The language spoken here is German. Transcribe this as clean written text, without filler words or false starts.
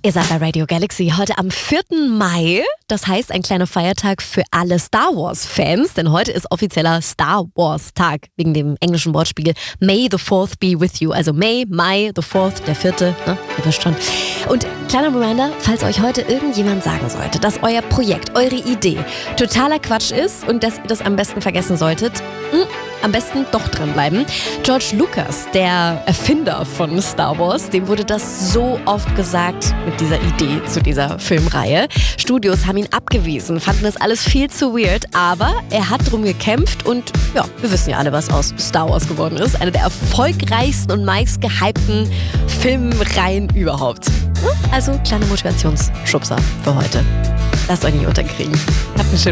Ihr seid bei Radio Galaxy heute am 4. Mai. Das heißt, ein kleiner Feiertag für alle Star Wars-Fans, denn heute ist offizieller Star Wars-Tag, wegen dem englischen Wortspiel May the 4th be with you. Also May, the 4th, der 4., ne? Ihr wisst schon. Und kleiner Reminder, falls euch heute irgendjemand sagen sollte, dass euer Projekt, eure Idee totaler Quatsch ist und dass ihr das am besten vergessen solltet, am besten doch dranbleiben. George Lucas, der Erfinder von Star Wars, dem wurde das so oft gesagt mit dieser Idee zu dieser Filmreihe. Studios haben ihn abgewiesen, fanden das alles viel zu weird, aber er hat drum gekämpft und ja, wir wissen ja alle, was aus Star Wars geworden ist. Eine der erfolgreichchsten und meistgehypten Filmreihen überhaupt. Also kleine Motivationsschubser für heute. Lasst euch nicht unterkriegen. Habt einen schönen